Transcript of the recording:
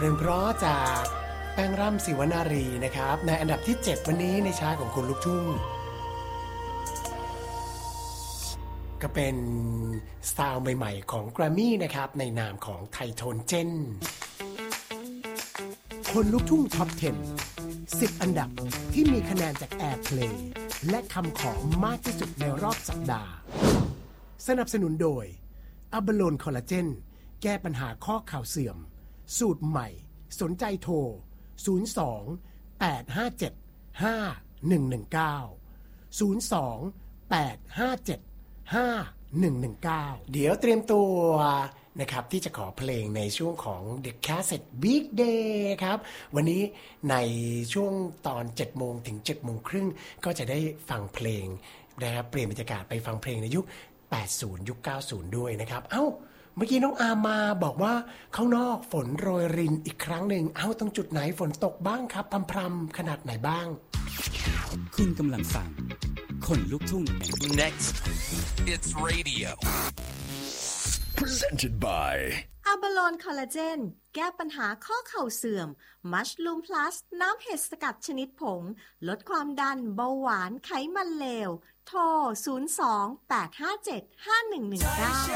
เพลงเพราะจากแป้งร่ำศิวนารีนะครับในอันดับที่7วันนี้ในชาร์ตของคนลูกทุ่งก็เป็นสไตล์ใหม่ๆของ Grammy นะครับในนามของไทโทนเจนคนลูกทุ่งท็อป 10 อันดับที่มีคะแนนจาก Airplay และคำขอมากที่สุดในรอบสัปดาห์สนับสนุนโดยอะบาโลนคอลลาเจนแก้ปัญหาข้อเข่าเสื่อมสูตรใหม่สนใจโทร02 857 5119 02 857 5119เดี๋ยวเตรียมตัวนะครับที่จะขอเพลงในช่วงของ The Cassette Weekday ครับวันนี้ในช่วงตอน 7 โมงถึง 7 โมงครึ่งก็จะได้ฟังเพลงนะครับเปลี่ยนบรรยากาศไปฟังเพลงในยุค 80 ยุค 90 ด้วยนะครับเอ้าเมื่อกี้น้องอามาบอกว่าข้างนอกฝนโรยรินอีกครั้งหนึ่งเอ้าตรงจุดไหนฝนตกบ้างครับพรำๆขนาดไหนบ้างคุณกำลังฟังคนลุกทุ่ง Next it's radio presented by อะบาโลนคอลลาเจนแก้ปัญหาข้อเข่าเสื่อมมัชลูมพลัสน้ำเห็ดสกัดชนิดผงลดความดันเบาหวานไขมันเลวโทร02 857 5119